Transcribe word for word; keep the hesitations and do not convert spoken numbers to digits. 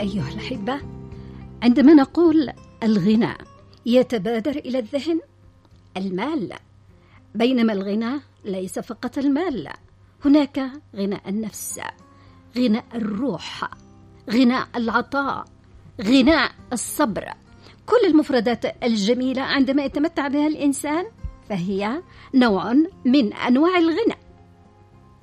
أيها الأحبة، عندما نقول الغنى يتبادر إلى الذهن المال، بينما الغنى ليس فقط المال، هناك غنى النفس، غنى الروح، غنى العطاء، غنى الصبر. كل المفردات الجميلة عندما يتمتع بها الإنسان فهي نوع من أنواع الغنى.